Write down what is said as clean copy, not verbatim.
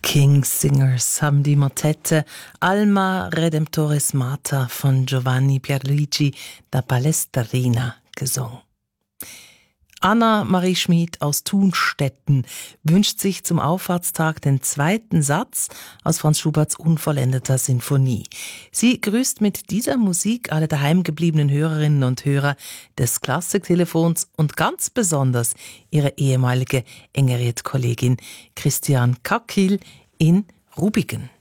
King's Singers haben die Motette Alma Redemptoris Mater von Giovanni Pierluigi da Palestrina gesungen. Anna-Marie Schmid aus Thunstetten wünscht sich zum Auffahrtstag den zweiten Satz aus Franz Schuberts Unvollendeter Sinfonie. Sie grüßt mit dieser Musik alle daheimgebliebenen Hörerinnen und Hörer des Klassiktelefons und ganz besonders ihre ehemalige Engeriet-Kollegin Christian Kackil in Rubigen.